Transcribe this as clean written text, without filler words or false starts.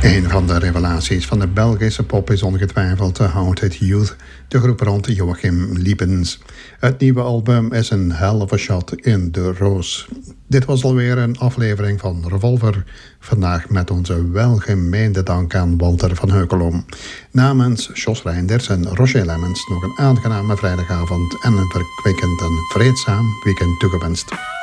Een van de revelaties van de Belgische pop is ongetwijfeld de Haunted Youth, de groep rond Joachim Liebens. Het nieuwe album is een hell of a shot in de roos. Dit was alweer een aflevering van Revolver. Vandaag met onze welgemeende dank aan Walter van Heukelom. Namens Jos Reinders en Roger Lemmens nog een aangename vrijdagavond en een verkwikkend en vreedzaam weekend toegewenst.